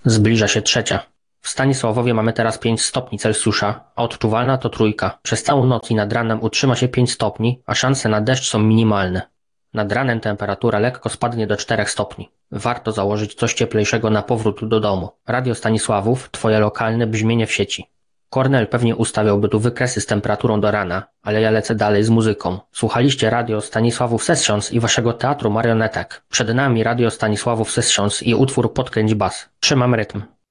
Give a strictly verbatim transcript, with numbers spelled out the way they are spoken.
Zbliża się trzecia. W Stanisławowie mamy teraz pięć stopni Celsjusza, a odczuwalna to trójka. Przez całą noc i nad ranem utrzyma się pięć stopni, a szanse na deszcz są minimalne. Nad ranem temperatura lekko spadnie do czterech stopni. Warto założyć coś cieplejszego na powrót do domu. Radio Stanisławów, twoje lokalne brzmienie w sieci. Kornel pewnie ustawiałby tu wykresy z temperaturą do rana, ale ja lecę dalej z muzyką. Słuchaliście Radio Stanisławów Sessions i waszego teatru marionetek. Przed nami Radio Stanisławów Sessions i utwór Podkręć bas. Trzymam rytm.